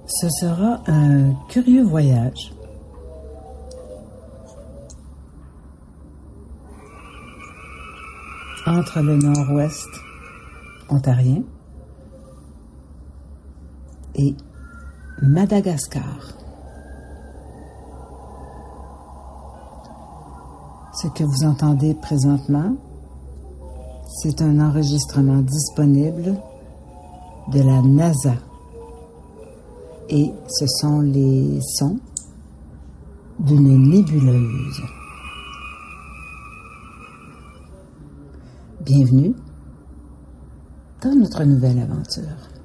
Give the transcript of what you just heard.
Ce sera un curieux voyage. Entre le nord-ouest ontarien et Madagascar. Ce que vous entendez présentement, c'est un enregistrement disponible de la NASA. Et ce sont les sons d'une nébuleuse. Bienvenue dans notre nouvelle aventure.